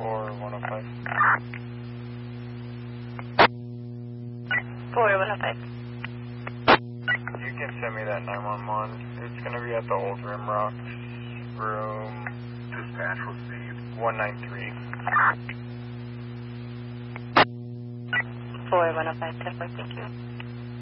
4105. 4105. You can send me that 911. It's going to be at the Old Rimrock room. Dispatch received. 193. 4105, 10-4, thank you.